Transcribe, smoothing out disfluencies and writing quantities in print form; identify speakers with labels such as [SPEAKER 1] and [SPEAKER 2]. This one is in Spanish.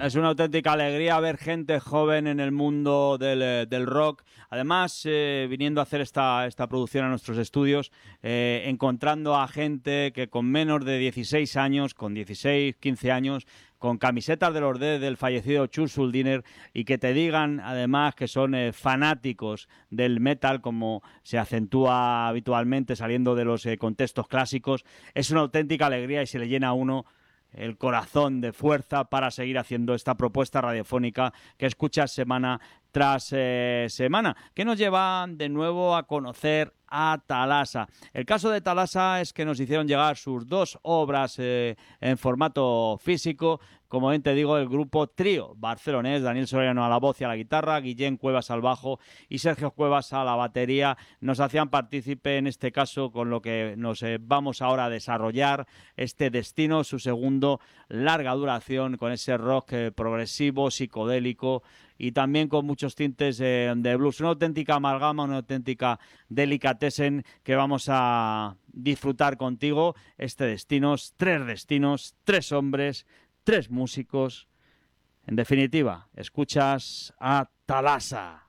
[SPEAKER 1] Es una auténtica alegría ver gente joven en el mundo del rock. Además, viniendo a hacer esta producción a nuestros estudios, encontrando a gente que con menos de 16 años, con 16, 15 años, con camisetas de los Dead del fallecido Churchill Dinner, y que te digan además que son fanáticos del metal, como se acentúa habitualmente saliendo de los contextos clásicos, es una auténtica alegría y se le llena a uno el corazón de fuerza para seguir haciendo esta propuesta radiofónica que escuchas semana tras semana, que nos lleva de nuevo a conocer a Thalassa. El caso de Thalassa es que nos hicieron llegar sus 2 obras en formato físico. Como bien te digo, el grupo trío barcelonés, Daniel Soriano a la voz y a la guitarra, Guillén Cuevas al bajo y Sergio Cuevas a la batería, nos hacían partícipe en este caso con lo que nos vamos ahora a desarrollar, este Destino, su segundo larga duración, con ese rock progresivo, psicodélico y también con muchos tintes de blues. Una auténtica amalgama, una auténtica delicatessen que vamos a disfrutar contigo. Este Destinos, 3 hombres, 3 músicos. En definitiva, escuchas a Thalassa.